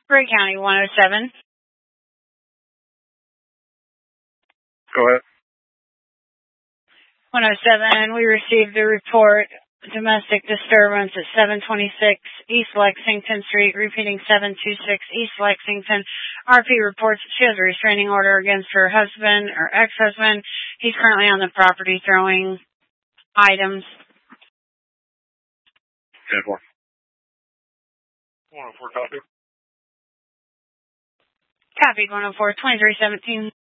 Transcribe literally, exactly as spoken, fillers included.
Gray County, one oh seven. Go ahead. one oh seven, we received the report, domestic disturbance at seven twenty-six East Lexington Street, repeating seven twenty-six East Lexington. R P reports that she has a restraining order against her husband or ex-husband. He's currently on the property throwing items. ten four. one oh four, copy. Copy, one oh four, twenty-three seventeen.